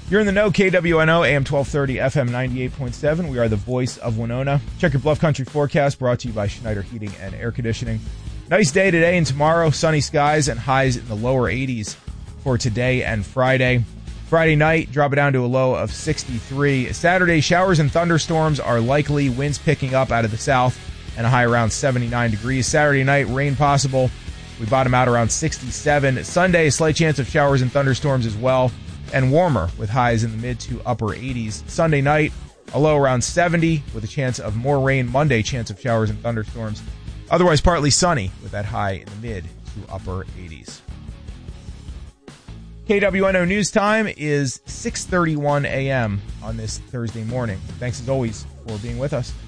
You're in the know, KWNO, AM 1230, FM 98.7. We are the voice of Winona. Check your Bluff Country forecast, brought to you by Schneider Heating and Air Conditioning. Nice day today and tomorrow. Sunny skies and highs in the lower 80s for today and Friday. Friday night, drop it down to a low of 63. Saturday, showers and thunderstorms are likely. Winds picking up out of the south and a high around 79 degrees. Saturday night, rain possible. We bottom out around 67. Sunday, a slight chance of showers and thunderstorms as well, and warmer with highs in the mid to upper 80s. Sunday night, a low around 70 with a chance of more rain. Monday, chance of showers and thunderstorms. Otherwise, partly sunny with that high in the mid to upper 80s. KWNO News Time is 6:31 a.m. on this Thursday morning. Thanks as always for being with us.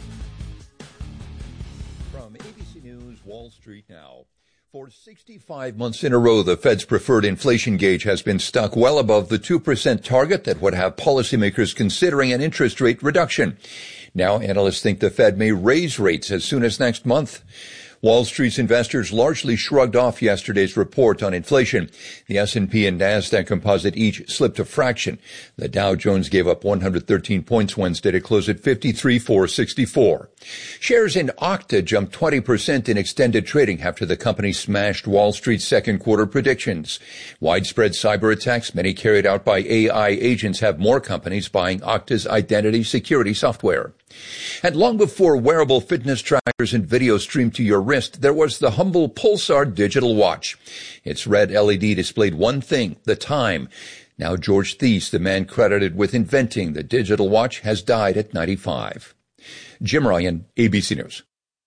From ABC News, Wall Street Now. For 65 months in a row, the Fed's preferred inflation gauge has been stuck well above the 2% target that would have policymakers considering an interest rate reduction. Now, analysts think the Fed may raise rates as soon as next month. Wall Street's investors largely shrugged off yesterday's report on inflation. The S&P and NASDAQ composite each slipped a fraction. The Dow Jones gave up 113 points Wednesday to close at 53,464. Shares in Okta jumped 20% in extended trading after the company smashed Wall Street's second quarter predictions. Widespread cyber attacks, many carried out by AI agents, have more companies buying Okta's identity security software. And long before wearable fitness trackers and video streamed to your wrist, there was the humble Pulsar digital watch. Its red LED displayed one thing, the time. Now George Thies, the man credited with inventing the digital watch, has died at 95. Jim Ryan, ABC News.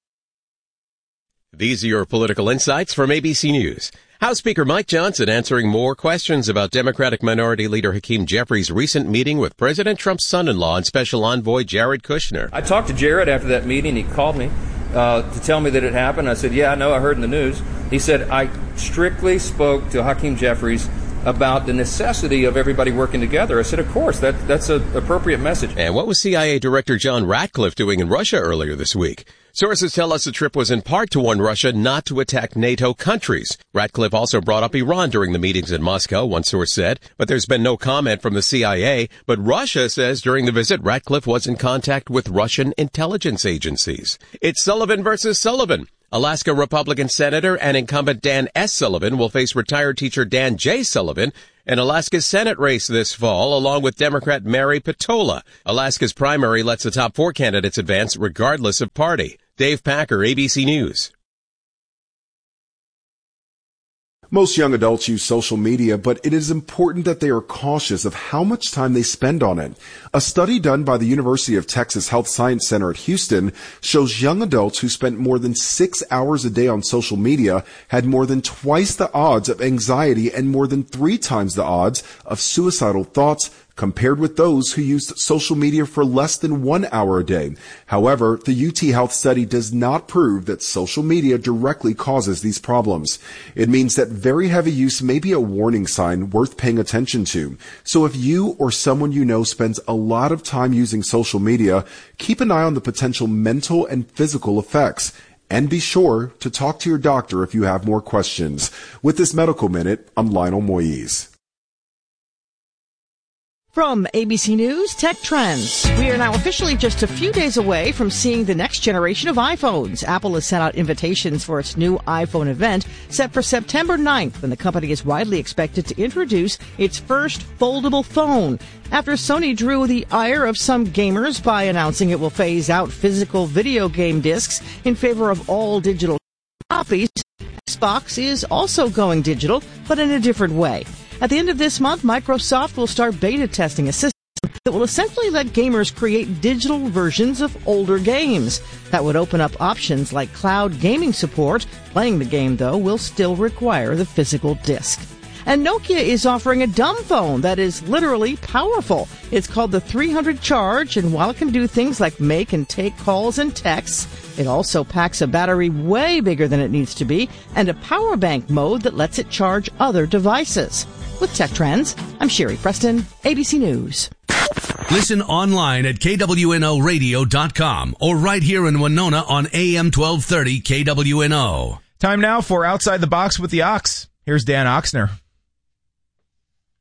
These are your political insights from ABC News. House Speaker Mike Johnson answering more questions about Democratic Minority Leader Hakeem Jeffries' recent meeting with President Trump's son-in-law and Special Envoy Jared Kushner. I talked to Jared after that meeting. He called me to tell me that it happened. I said, yeah, I know, I heard in the news. He said, I strictly spoke to Hakeem Jeffries about the necessity of everybody working together. I said, of course, that's an appropriate message. And what was CIA Director John Ratcliffe doing in Russia earlier this week? Sources tell us the trip was in part to warn Russia not to attack NATO countries. Ratcliffe also brought up Iran during the meetings in Moscow, one source said, but there's been no comment from the CIA. But Russia says during the visit, Ratcliffe was in contact with Russian intelligence agencies. It's Sullivan versus Sullivan. Alaska Republican Senator and incumbent Dan S. Sullivan will face retired teacher Dan J. Sullivan in Alaska's Senate race this fall, along with Democrat Mary Patola. Alaska's primary lets the top four candidates advance regardless of party. Dave Packer, ABC News. Most young adults use social media, but it is important that they are cautious of how much time they spend on it. A study done by the University of Texas Health Science Center at Houston shows young adults who spent more than 6 hours a day on social media had more than twice the odds of anxiety and more than 3 times the odds of suicidal thoughts compared with those who used social media for less than 1 hour a day. However, the UT Health study does not prove that social media directly causes these problems. It means that very heavy use may be a warning sign worth paying attention to. So if you or someone you know spends a lot of time using social media, keep an eye on the potential mental and physical effects. And be sure to talk to your doctor if you have more questions. With this Medical Minute, I'm Lionel Moyes. From ABC News Tech Trends, we are now officially just a few days away from seeing the next generation of iPhones. Apple has sent out invitations for its new iPhone event set for September 9th, when the company is widely expected to introduce its first foldable phone. After Sony drew the ire of some gamers by announcing it will phase out physical video game discs in favor of all digital copies, Xbox is also going digital, but in a different way. At the end of this month, Microsoft will start beta testing a system that will essentially let gamers create digital versions of older games. That would open up options like cloud gaming support. Playing the game, though, will still require the physical disc. And Nokia is offering a dumb phone that is literally powerful. It's called the 300 Charge, and while it can do things like make and take calls and texts, it also packs a battery way bigger than it needs to be and a power bank mode that lets it charge other devices. With Tech Trends, I'm Sherry Preston, ABC News. Listen online at KWNOradio.com or right here in Winona on AM 1230 KWNO. Time now for Outside the Box with the Ox. Here's Dan Oxner.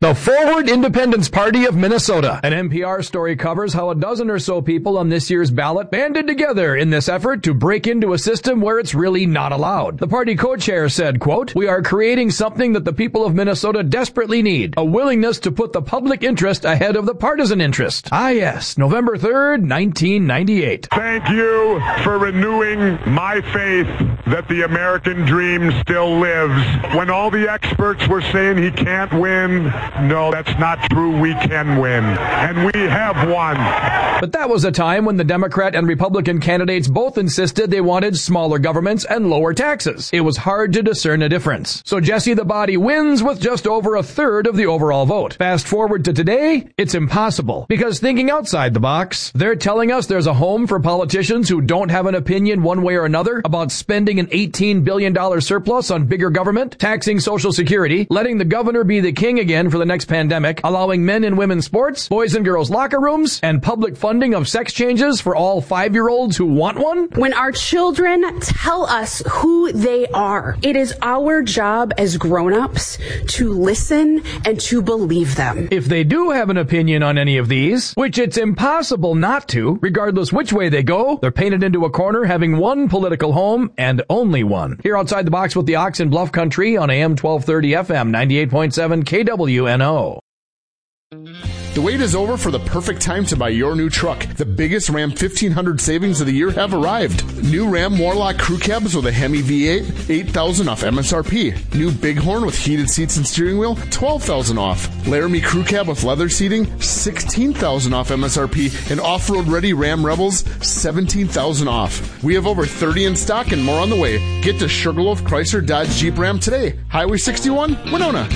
The Forward Independence Party of Minnesota. An NPR story covers how a dozen or so people on this year's ballot banded together in this effort to break into a system where it's really not allowed. The party co-chair said, quote, "We are creating something that the people of Minnesota desperately need, a willingness to put the public interest ahead of the partisan interest." Ah, yes, November 3rd, 1998. Thank you for renewing my faith that the American dream still lives. When all the experts were saying he can't win, no, that's not true. We can win. And we have won. But that was a time when the Democrat and Republican candidates both insisted they wanted smaller governments and lower taxes. It was hard to discern a difference. So Jesse the Body wins with just over a third of the overall vote. Fast forward to today, it's impossible. Because thinking outside the box, they're telling us there's a home for politicians who don't have an opinion one way or another about spending an $18 billion surplus on bigger government, taxing Social Security, letting the governor be the king again for the next pandemic, allowing men and women's sports, boys and girls locker rooms, and public funding of sex changes for all 5-year-olds who want one. When our children tell us who they are, it is our job as grown-ups to listen and to believe them. If they do have an opinion on any of these, which it's impossible not to, regardless which way they go, they're painted into a corner having one political home and only one. Here outside the box with the Ox in Bluff Country on AM 1230 FM 98.7 KWNO. The wait is over for the perfect time to buy your new truck. The biggest Ram 1500 savings of the year have arrived. New Ram Warlock crew cabs with a Hemi V8, $8,000 off MSRP. New Bighorn with heated seats and steering wheel, $12,000 off. Laramie crew cab with leather seating, $16,000 off MSRP. And off-road ready Ram Rebels, $17,000 off. We have over 30 in stock and more on the way. Get to Sugarloaf Chrysler Dodge Jeep Ram today. Highway 61, Winona.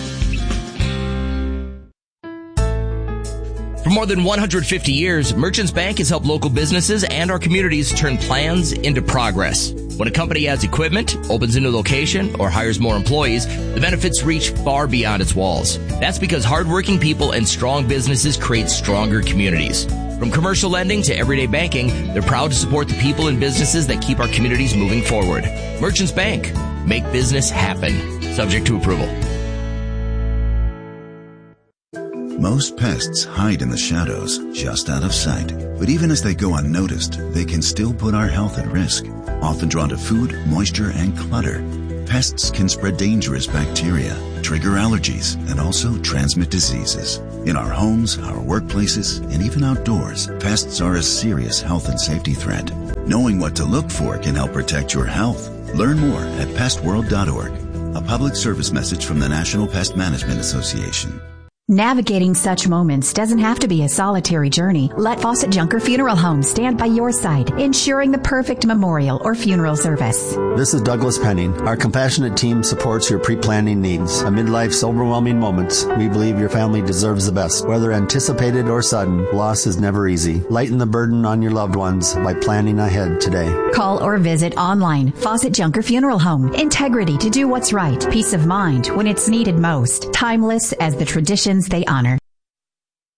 For more than 150 years, Merchants Bank has helped local businesses and our communities turn plans into progress. When a company adds equipment, opens a new location, or hires more employees, the benefits reach far beyond its walls. That's because hardworking people and strong businesses create stronger communities. From commercial lending to everyday banking, they're proud to support the people and businesses that keep our communities moving forward. Merchants Bank. Make business happen. Subject to approval. Most pests hide in the shadows, just out of sight. But even as they go unnoticed, they can still put our health at risk. Often drawn to food, moisture, and clutter, pests can spread dangerous bacteria, trigger allergies, and also transmit diseases. In our homes, our workplaces, and even outdoors, pests are a serious health and safety threat. Knowing what to look for can help protect your health. Learn more at pestworld.org. A public service message from the National Pest Management Association. Navigating such moments doesn't have to be a solitary journey. Let Fawcett Junker Funeral Home stand by your side, ensuring the perfect memorial or funeral service. This is Douglas Penning. Our compassionate team supports your pre-planning needs. Amid life's overwhelming moments, we believe your family deserves the best. Whether anticipated or sudden, loss is never easy. Lighten the burden on your loved ones by planning ahead today. Call or visit online. Fawcett Junker Funeral Home. Integrity to do what's right. Peace of mind when it's needed most. Timeless as the traditions they honor.